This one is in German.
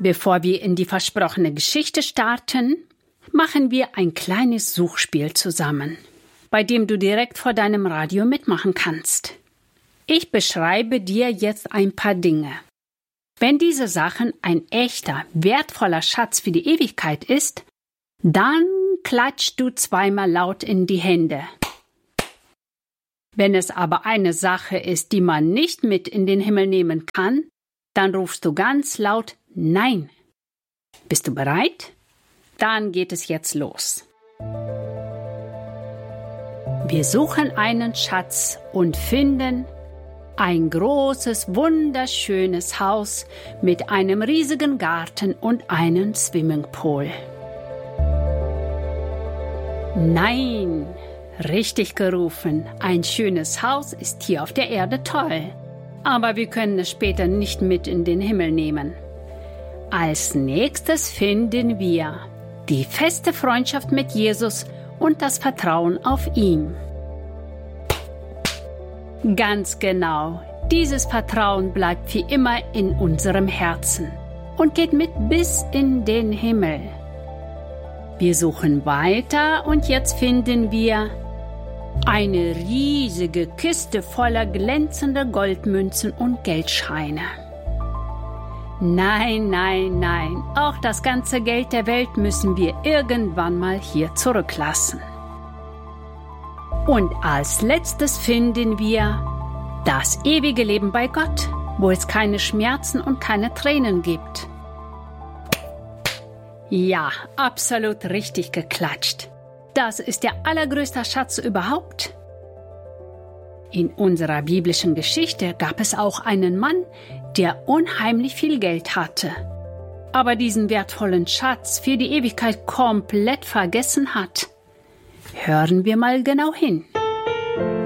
Bevor wir in die versprochene Geschichte starten, machen wir ein kleines Suchspiel zusammen, bei dem du direkt vor deinem Radio mitmachen kannst. Ich beschreibe dir jetzt ein paar Dinge. Wenn diese Sachen ein echter, wertvoller Schatz für die Ewigkeit ist, dann klatschst du zweimal laut in die Hände. Wenn es aber eine Sache ist, die man nicht mit in den Himmel nehmen kann, dann rufst du ganz laut Nein. Bist du bereit? Dann geht es jetzt los. Wir suchen einen Schatz und finden ein großes, wunderschönes Haus mit einem riesigen Garten und einem Swimmingpool. Nein, richtig gerufen. Ein schönes Haus ist hier auf der Erde toll. Aber wir können es später nicht mit in den Himmel nehmen. Als nächstes finden wir die feste Freundschaft mit Jesus und das Vertrauen auf ihn. Ganz genau, dieses Vertrauen bleibt für immer in unserem Herzen und geht mit bis in den Himmel. Wir suchen weiter und jetzt finden wir eine riesige Kiste voller glänzender Goldmünzen und Geldscheine. Nein, nein, nein, auch das ganze Geld der Welt müssen wir irgendwann mal hier zurücklassen. Und als letztes finden wir das ewige Leben bei Gott, wo es keine Schmerzen und keine Tränen gibt. Ja, absolut richtig geklatscht. Das ist der allergrößte Schatz überhaupt. In unserer biblischen Geschichte gab es auch einen Mann, der unheimlich viel Geld hatte, aber diesen wertvollen Schatz für die Ewigkeit komplett vergessen hat. Hören wir mal genau hin.